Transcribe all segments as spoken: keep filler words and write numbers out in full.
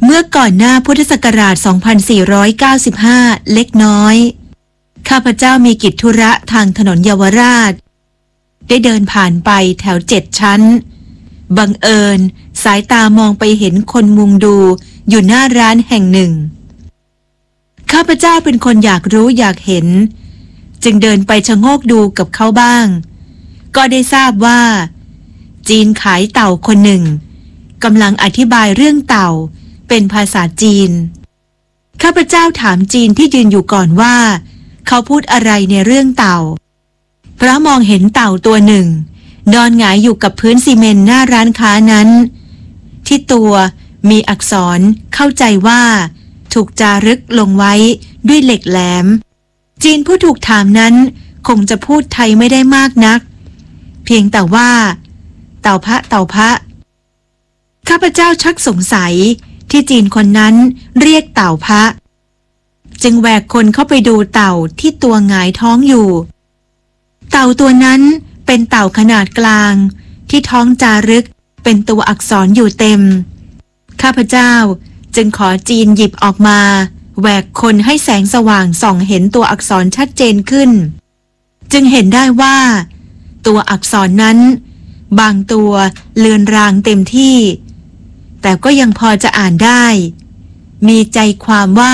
เมื่อก่อนหน้าพุทธศักราช สองพันสี่ร้อยเก้าสิบห้า เล็กน้อยข้าพเจ้ามีกิจธุระทางถนนเยาวราชได้เดินผ่านไปแถวเจ็ดชั้นบังเอิญสายตามองไปเห็นคนมุงดูอยู่หน้าร้านแห่งหนึ่งข้าพเจ้าเป็นคนอยากรู้อยากเห็นจึงเดินไปชะโงกดูกับเขาบ้างก็ได้ทราบว่าจีนขายเต่าคนหนึ่งกำลังอธิบายเรื่องเต่าเป็นภาษาจีนข้าพเจ้าถามจีนที่ยืนอยู่ก่อนว่าเขาพูดอะไรในเรื่องเต่าเพราะมองเห็นเต่าตัวหนึ่งนอนหงายอยู่กับพื้นซีเมนต์หน้าร้านค้านั้นที่ตัวมีอักษรเข้าใจว่าถูกจารึกลงไว้ด้วยเหล็กแหลมจีนผู้ถูกถามนั้นคงจะพูดไทยไม่ได้มากนักเพียงแต่ว่าเต่าพระเต่าพระข้าพเจ้าชักสงสัยที่จีนคนนั้นเรียกเต่าพระจึงแหวกคนเข้าไปดูเต่าที่ตัวหงายท้องอยู่เต่าตัวนั้นเป็นเต่าขนาดกลางที่ท้องจารึกเป็นตัวอักษรอยู่เต็มข้าพเจ้าจึงขอจีนหยิบออกมาแหวกคนให้แสงสว่างส่องเห็นตัวอักษรชัดเจนขึ้นจึงเห็นได้ว่าตัวอักษรนั้นบางตัวเลือนรางเต็มที่แต่ก็ยังพอจะอ่านได้มีใจความว่า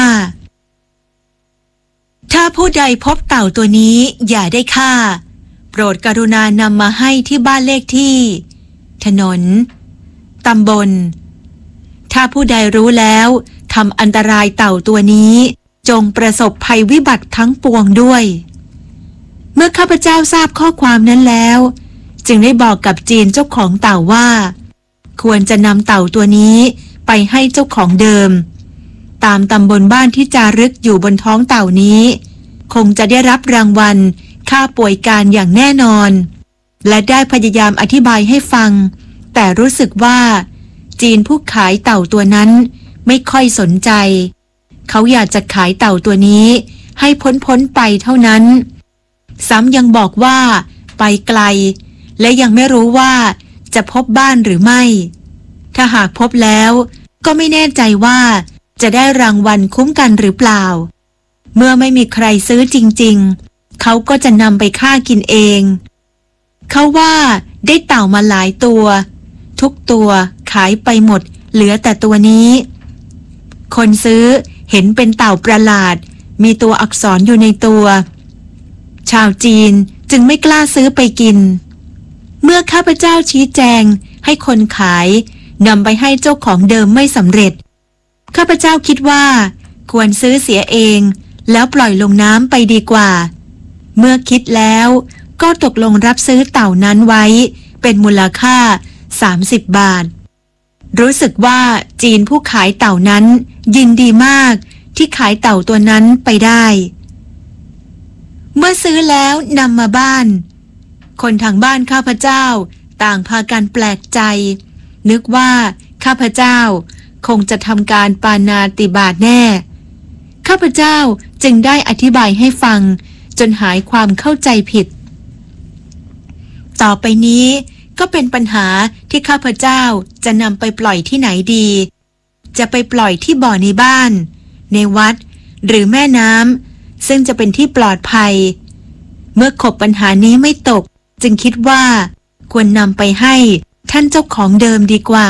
ถ้าผู้ใดพบเต่าตัวนี้อย่าได้ฆ่าโปรดกรุณานำมาให้ที่บ้านเลขที่ถนนตำบลถ้าผู้ใดรู้แล้วทำอันตรายเต่าตัวนี้จงประสบภัยวิบัติทั้งปวงด้วยเมื่อข้าพเจ้าทราบข้อความนั้นแล้วจึงได้บอกกับจีนเจ้าของเต่าว่าควรจะนำเต่าตัวนี้ไปให้เจ้าของเดิมตามตำบลบ้านที่จารึกอยู่บนท้องเต่านี้คงจะได้รับรางวัลค่าป่วยการอย่างแน่นอนและได้พยายามอธิบายให้ฟังแต่รู้สึกว่าจีนผู้ขายเต่าตัวนั้นไม่ค่อยสนใจเขาอยากจะขายเต่าตัวนี้ให้พ้นพ้นไปเท่านั้นซ้ำยังบอกว่าไปไกลและยังไม่รู้ว่าจะพบบ้านหรือไม่ถ้าหากพบแล้วก็ไม่แน่ใจว่าจะได้รางวัลคุ้มกันหรือเปล่าเมื่อไม่มีใครซื้อจริงๆเขาก็จะนำไปฆ่ากินเองเขาว่าได้เต่ามาหลายตัวทุกตัวขายไปหมดเหลือแต่ตัวนี้คนซื้อเห็นเป็นเต่าประหลาดมีตัวอักษรอยู่ในตัวชาวจีนจึงไม่กล้าซื้อไปกินเมื่อข้าพเจ้าชี้แจงให้คนขายนำไปให้เจ้าของเดิมไม่สำเร็จข้าพเจ้าคิดว่าควรซื้อเสียเองแล้วปล่อยลงน้ำไปดีกว่าเมื่อคิดแล้วก็ตกลงรับซื้อเต่านั้นไว้เป็นมูลค่าสามสิบบาทรู้สึกว่าจีนผู้ขายเต่านั้นยินดีมากที่ขายเต่าตัวนั้นไปได้เมื่อซื้อแล้วนำมาบ้านคนทางบ้านข้าพเจ้าต่างพากันแปลกใจนึกว่าข้าพเจ้าคงจะทำการปาณาติบาตแน่ข้าพเจ้าจึงได้อธิบายให้ฟังจนหายความเข้าใจผิดต่อไปนี้ก็เป็นปัญหาที่ข้าพเจ้าจะนำไปปล่อยที่ไหนดีจะไปปล่อยที่บ่อในบ้านในวัดหรือแม่น้ำซึ่งจะเป็นที่ปลอดภัยเมื่อขบปัญหานี้ไม่ตกจึงคิดว่าควรนำไปให้ท่านเจ้าของเดิมดีกว่า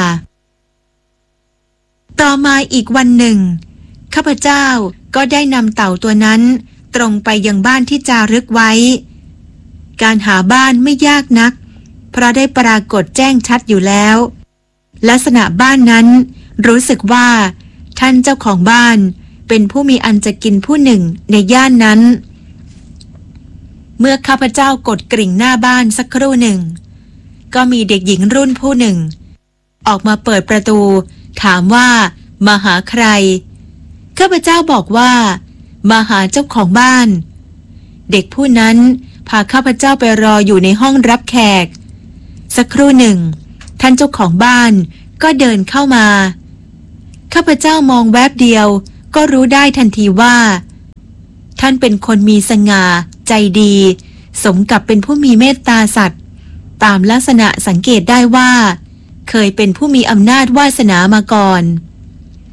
ต่อมาอีกวันหนึ่งข้าพเจ้าก็ได้นำเต่าตัวนั้นตรงไปยังบ้านที่จารึกไว้การหาบ้านไม่ยากนักเพราะได้ปรากฏแจ้งชัดอยู่แล้วลักษณะบ้านนั้นรู้สึกว่าท่านเจ้าของบ้านเป็นผู้มีอันจะกินผู้หนึ่งในย่านนั้นเมื่อข้าพเจ้ากดกริ่งหน้าบ้านสักครู่หนึ่งก็มีเด็กหญิงรุ่นผู้หนึ่งออกมาเปิดประตูถามว่ามาหาใครข้าพเจ้าบอกว่ามาหาเจ้าของบ้านเด็กผู้นั้นพาข้าพเจ้าไปรออยู่ในห้องรับแขกสักครู่หนึ่งท่านเจ้าของบ้านก็เดินเข้ามาข้าพเจ้ามองแวบเดียวก็รู้ได้ทันทีว่าท่านเป็นคนมีสง่าใจดีสมกับเป็นผู้มีเมตตาสัตว์ตามลักษณะสังเกตได้ว่าเคยเป็นผู้มีอำนาจวาสนามาก่อน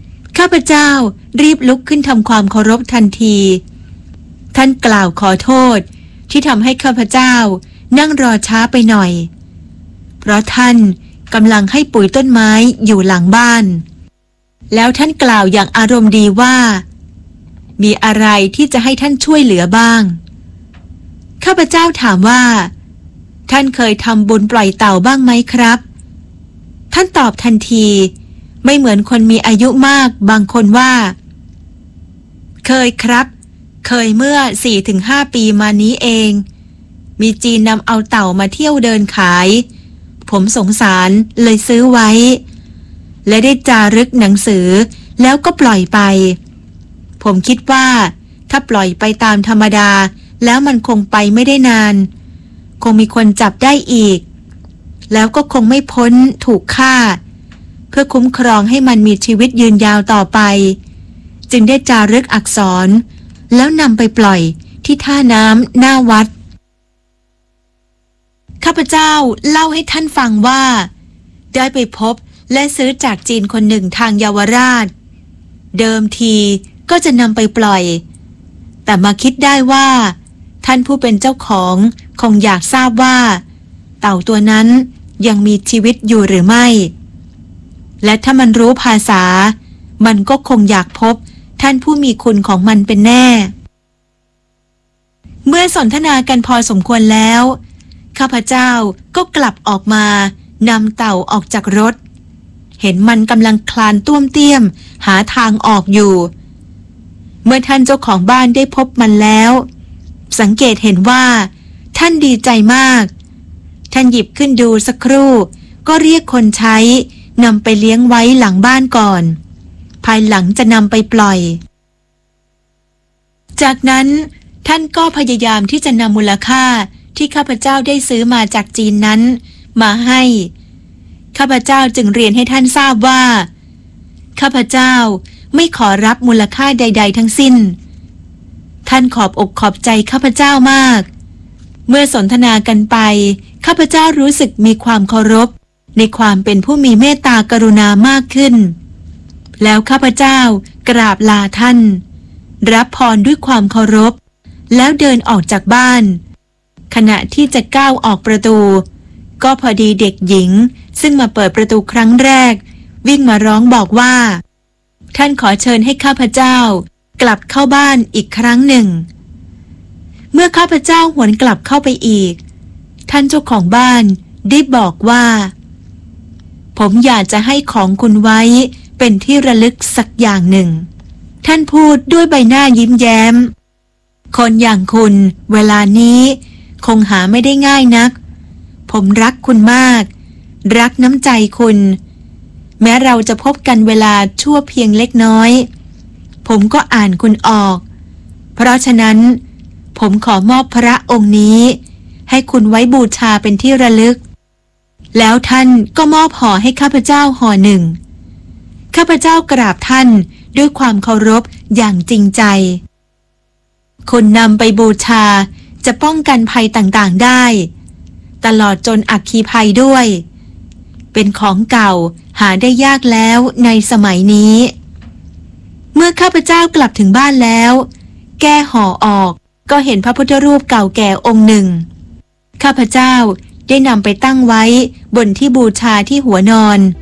ข้าพเจ้ารีบลุกขึ้นทำความเคารพทันทีท่านกล่าวขอโทษที่ทำให้ข้าพเจ้านั่งรอช้าไปหน่อยเพราะท่านกำลังให้ปุ๋ยต้นไม้อยู่หลังบ้านแล้วท่านกล่าวอย่างอารมณ์ดีว่ามีอะไรที่จะให้ท่านช่วยเหลือบ้างข้าพเจ้าถามว่าท่านเคยทำบุญปล่อยเต่าบ้างไหมครับท่านตอบทันทีไม่เหมือนคนมีอายุมากบางคนว่าเคยครับเคยเมื่อ สี่ถึงห้า ปีมานี้เองมีจีนนำเอาเต่ามาเที่ยวเดินขายผมสงสารเลยซื้อไว้และได้จารึกหนังสือแล้วก็ปล่อยไปผมคิดว่าถ้าปล่อยไปตามธรรมดาแล้วมันคงไปไม่ได้นานคงมีคนจับได้อีกแล้วก็คงไม่พ้นถูกฆ่าเพื่อคุ้มครองให้มันมีชีวิตยืนยาวต่อไปจึงได้จารึกอักษรแล้วนำไปปล่อยที่ท่าน้ำหน้าวัดข้าพเจ้าเล่าให้ท่านฟังว่าได้ไปพบและซื้อจากจีนคนหนึ่งทางเยาวราชเดิมทีก็จะนำไปปล่อยแต่มาคิดได้ว่าท่านผู้เป็นเจ้าของคงอยากทราบว่าเต่าตัวนั้นยังมีชีวิตอยู่หรือไม่และถ้ามันรู้ภาษามันก็คงอยากพบท่านผู้มีคุณของมันเป็นแน่เมื่อสนทนากันพอสมควรแล้วข้าพเจ้าก็กลับออกมานำเต่าออกจากรถเห็นมันกำลังคลานต้วมเตี้ยมหาทางออกอยู่เมื่อท่านเจ้าของบ้านได้พบมันแล้วสังเกตเห็นว่าท่านดีใจมากท่านหยิบขึ้นดูสักครู่ก็เรียกคนใช้นำไปเลี้ยงไว้หลังบ้านก่อนภายหลังจะนำไปปล่อยจากนั้นท่านก็พยายามที่จะนำมูลค่าที่ข้าพเจ้าได้ซื้อมาจากจีนนั้นมาให้ข้าพเจ้าจึงเรียนให้ท่านทราบว่าข้าพเจ้าไม่ขอรับมูลค่าใดๆทั้งสิ้นท่านขอบอกขอบใจข้าพเจ้ามากเมื่อสนทนากันไปข้าพเจ้ารู้สึกมีความเคารพในความเป็นผู้มีเมตตากรุณามากขึ้นแล้วข้าพเจ้ากราบลาท่านรับพรด้วยความเคารพแล้วเดินออกจากบ้านขณะที่จะก้าวออกประตูก็พอดีเด็กหญิงซึ่งมาเปิดประตูครั้งแรกวิ่งมาร้องบอกว่าท่านขอเชิญให้ข้าพเจ้ากลับเข้าบ้านอีกครั้งหนึ่งเมื่อข้าพเจ้าหวนกลับเข้าไปอีกท่านเจ้าของบ้านได้บอกว่าผมอยากจะให้ของคุณไว้เป็นที่ระลึกสักอย่างหนึ่งท่านพูดด้วยใบหน้ายิ้มแย้มคนอย่างคุณเวลานี้คงหาไม่ได้ง่ายนักผมรักคุณมากรักน้ำใจคุณแม้เราจะพบกันเวลาชั่วเพียงเล็กน้อยผมก็อ่านคุณออกเพราะฉะนั้นผมขอมอบพระองค์นี้ให้คุณไว้บูชาเป็นที่ระลึกแล้วท่านก็มอบห่อให้ข้าพเจ้าห่อหนึ่งข้าพเจ้ากราบท่านด้วยความเคารพอย่างจริงใจคุณนำไปบูชาจะป้องกันภัยต่างๆได้ตลอดจนอัคคีภัยด้วยเป็นของเก่าหาได้ยากแล้วในสมัยนี้เมื่อข้าพเจ้ากลับถึงบ้านแล้วแก้ห่อออกก็เห็นพระพุทธรูปเก่าแก่องค์หนึ่งข้าพเจ้าได้นำไปตั้งไว้บนที่บูชาที่หัวนอน